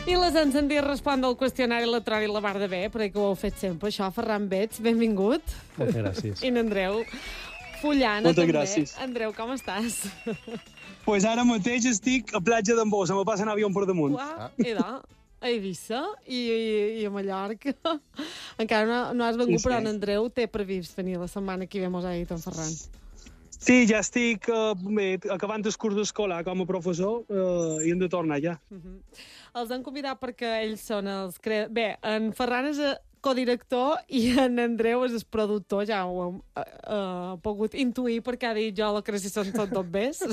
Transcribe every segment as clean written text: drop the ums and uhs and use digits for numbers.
I les han sentit respondre al qüestionari electrònic la Bar de Bé, perquè ho heu fet sempre, això. Ferran Bets, benvingut. Moltes gràcies. I n'Andreu Fullana, moltes també. Gràcies. Andreu, com estàs? Pues ara mateix estic a platja d'Embossa, me passa en avió per damunt. A Eivissa i a Mallorca. Encara no has vengut, Sí. però en Andreu té previst venir la setmana que ve, mos ha dit en Ferran. Sí, ja estic acabant el curs escolar com a professor i hem de tornar ja. Els han convidat perquè ells són els... Bé, en Ferran és codirector i en Andreu és el productor, ja ho hem pogut intuir perquè ha dit jo la creació són tot bés.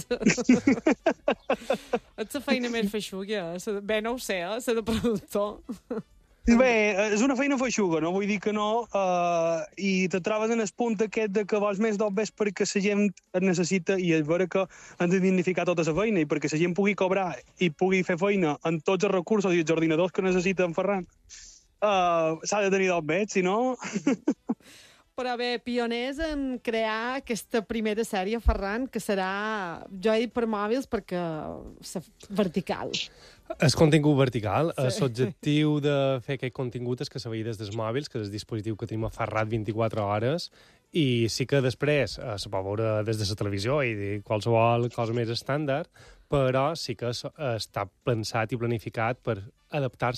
És la feina més feixuga. Bé, no ho sé, la de productor. Bé, és una feina feixuga, no vull dir que no, i te trobes en el punt aquest de que vols més d'obres perquè la gent et necessita i és vera que hem de dignificar tota la feina i perquè la gent pugui cobrar i pugui fer feina amb tots els recursos i els ordinadors que necessita en Ferran. S'ha de tenir d'obres, si no... Però bé, pioners en crear aquesta primera sèrie, Ferran, que serà, jo he dit per mòbils perquè vertical. El contingut vertical, l'objectiu de fer aquest contingut és que se vegi des dels mòbils, que és el dispositiu que tenim aferrat 24 hores, i sí que després se pot veure des de la televisió i qualsevol cosa més estàndard, però sí que està pensat i planificat per adaptar-se